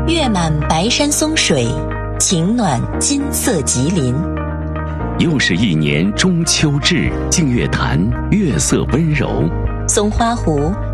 月满白山松水，晴暖金色吉林。 又是一年中秋至，净月潭月色温柔， 松花湖